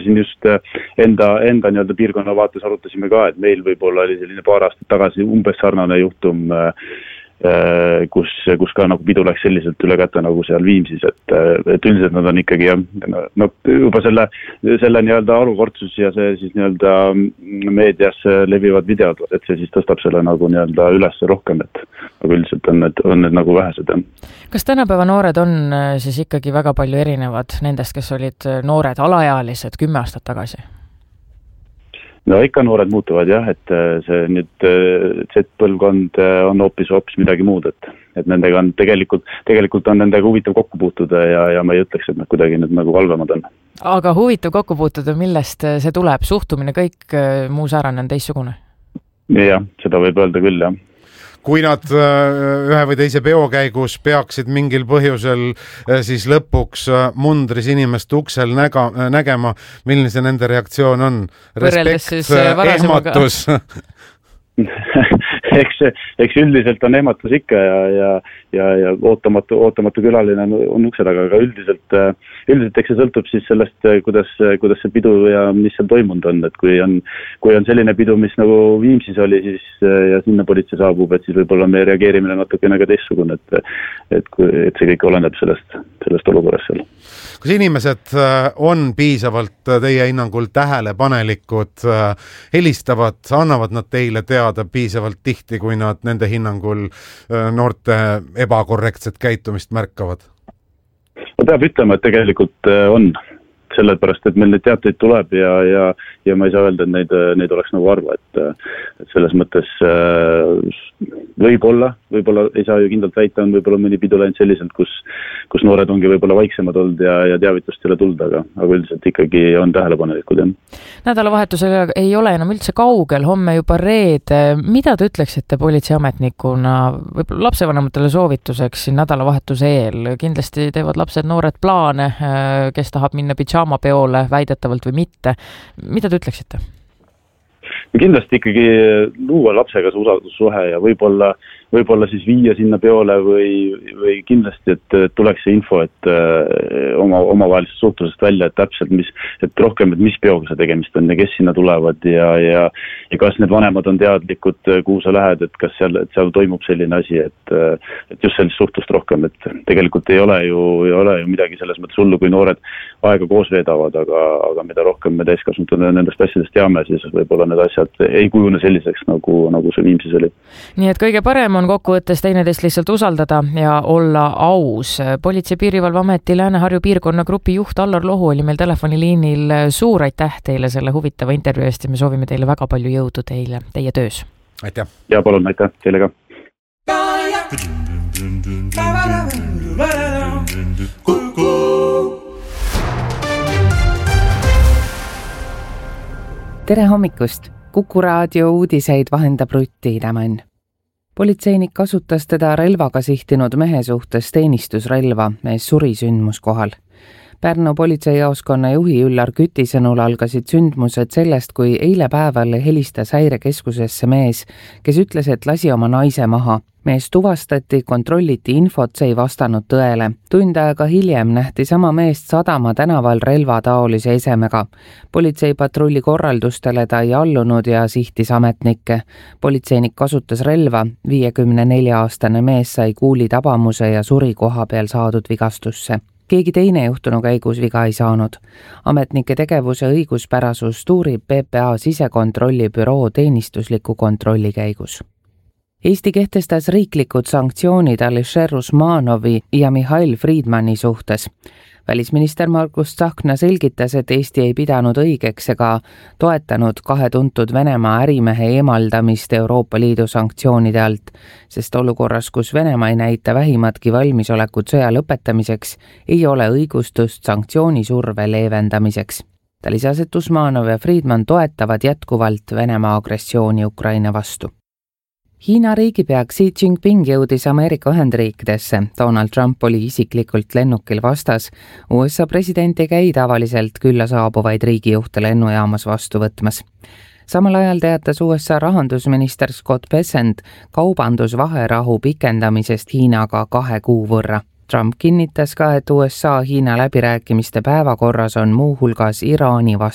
siin just enda nii-öelda piirkonna vaates arutasime ka, et meil võib-olla oli selline paar aastat tagasi umbes sarnane juhtum, kus ka nagu pidu läks selliselt üle kätte nagu seal Viimsis, et üldiselt nad on ikkagi juba selle nii-öelda arukordsus ja see siis nii-öelda meedias levivad videod, et see siis tõstab selle nagu nii-öelda üles rohkem, et aga üldiselt on need nagu vähesed. Kas tänapäeva noored on siis ikkagi väga palju erinevad nendest, kes olid noored alaealised 10 aastat tagasi? No ikka noored muutuvad jah, et see nüüd Z-põlvkond on hoopis midagi muud, et nendega on tegelikult on nendega huvitav kokku puutuda ja ma ei ütleks, et nad kuidagi nüüd nagu halvemad on. Aga huvitav kokku puutuda, millest see tuleb? Suhtumine kõik muu säärane on teissugune? Jah, seda võib öelda küll, jah. Kui nad ühe või teise peo käigus peaksid mingil põhjusel siis lõpuks mundris inimest uksel nägema, milline see nende reaktsioon on? Respekt, ehmatus? Eks üldiselt on ehmatus ikka ja ootamatu külaline on ukse taga, aga üldiselt eks see sõltub siis sellest, kuidas see pidu ja mis seal toimunud on, et kui on selline pidu, mis nagu Viimsis oli, siis ja sinna politsei saabub, et siis võib-olla meie reageerimine natukene ka teistsugune, et see kõik oleneb sellest olukorrast seal. Kas inimesed on piisavalt teie hinnangul tähelepanelikud, helistavad, annavad nad teile teada piisavalt tihti, kui nad nende hinnangul noorte ebakorrektset käitumist märkavad? Ma peab ütlema, et tegelikult on. Sellepärast, et meil neid teateid tuleb ja ma ei saa öelda, et neid oleks nagu harva, et selles mõttes võib-olla ei saa ju kindlalt väita, on võib-olla mõni pidu läinud selliselt, kus noored ongi võib-olla vaiksemad olnud ja teavitust ei ole tulnud, aga üldiselt ikkagi on tähelepanelikud. Nädalavahetusega ei ole enam üldse kaugel, homme juba reede. Mida te ütleksite politseiametnikuna võib-olla lapsevanematele soovituseks siin nädalavahetuse eel? Kindlasti teevad lapsed noored plaane, kes tahab minna peole väidetavalt või mitte. Mida te ütleksite? Kindlasti ikkagi luua lapsega see usaldussuhe ja võib-olla siis viia sinna peole või kindlasti, et tuleks see info, et omavahelisest suhtlusest välja, et täpselt et rohkem, et mis peoga see tegemist on ja kes sinna tulevad ja kas need vanemad on teadlikud, kuhu sa lähed, et kas seal toimub selline asi, et just sellist suhtlust rohkem, et tegelikult ei ole ju midagi selles mõttes hullu, kui noored aega koos veedavad, aga mida rohkem me täiskasvanud nendest asjadest teame, siis võib-olla need asjad ei kujune selliseks, nagu see Viimsis oli. Nii et kõige parem on kokkuvõttes teineteist lihtsalt usaldada ja olla aus. Politsei- Piirivalveameti Lääne-Harju piirkonna grupi juht Allar Lohu oli meil telefoniliinil. Suur aitäh teile selle huvitava intervjuu eest ja me soovime teile väga palju jõudu teie töös. Aitäh! Ja palun, aitäh teile ka! Tere hommikust! Kuku raadio uudiseid vahendab Rutti Idamann. Politseinik kasutas teda relvaga sihtinud mehe suhtes teenistusrelva, mees suri sündmuskohal. Pärnu politseijaoskonna juhi Üllar Küti sõnul algasid sündmused sellest, kui eile päeval helistas häirekeskusesse mees, kes ütles, et lasi oma naise maha. Mees tuvastati, kontrolliti infot, see ei vastanud tõele. Tund aega hiljem nähti sama meest Sadama tänaval relvataolise esemega. Politseipatrulli korraldustele ta ei allunud ja sihtis ametnikke. Politseinik kasutas relva, 54-aastane mees sai kuulitabamuse ja suri koha peal saadud vigastusse. Keegi teine juhtunu käigus viga ei saanud. Ametnike tegevuse õiguspärasust uurib PPA sisekontrolli büroo teenistusliku kontrolli käigus. Eesti kehtestas riiklikud sanktsioonid Alisher Usmanovi ja Mihhail Friedmani suhtes. Välisminister Margus Tsahkna selgitas, et Eesti ei pidanud õigeks ega toetanud kahe tuntud Venemaa ärimehe eemaldamist Euroopa Liidu sanktsioonide alt, sest olukorras, kus Venemaa ei näita vähimatki valmisolekut sõja lõpetamiseks, ei ole õigustust sanktsioonisurve leevendamiseks. Ta lisas, et Usmanov ja Friedman toetavad jätkuvalt Venemaa agressiooni Ukraina vastu. Hiina riigipea Xi Jinping jõudis Ameerika Ühendriikidesse. Donald Trump oli isiklikult lennukil vastas. USA president ei käi tavaliselt külla saabuvaid riigijuhte lennujaamas vastu võtmas. Samal ajal teatas USA rahandusminister Scott Bessent kaubandusvaherahu pikendamisest Hiinaga 2 kuu võrra. Trump kinnitas ka, et USA-Hiina läbirääkimiste päevakorras on muuhulgas Iraani